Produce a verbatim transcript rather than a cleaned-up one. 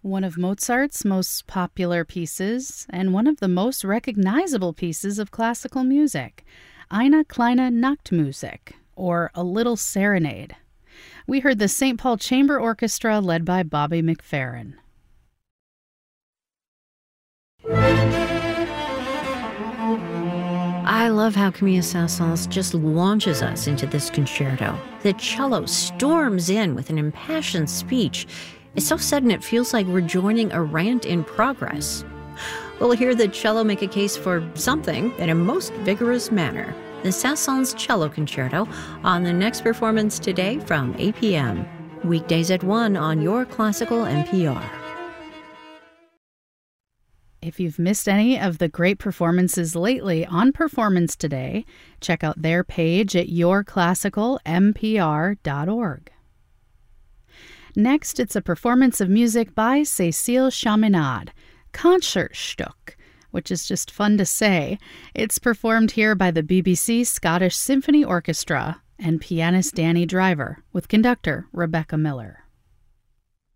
One of Mozart's most popular pieces, and one of the most recognizable pieces of classical music, Eine kleine Nachtmusik, or A Little Serenade. We heard the Saint Paul Chamber Orchestra led by Bobby McFerrin. I love how Camille Saint-Saëns just launches us into this concerto. The cello storms in with an impassioned speech. It's so sudden it feels like we're joining a rant in progress. We'll hear the cello make a case for something in a most vigorous manner. The Saint-Saëns Cello Concerto on the next performance today from eight p.m. Weekdays at one on your classical N P R. If you've missed any of the great performances lately on Performance Today, check out their page at your classical n p r dot org. Next, it's a performance of music by Cécile Chaminade, Concertstück, which is just fun to say. It's performed here by the B B C Scottish Symphony Orchestra and pianist Danny Driver with conductor Rebecca Miller.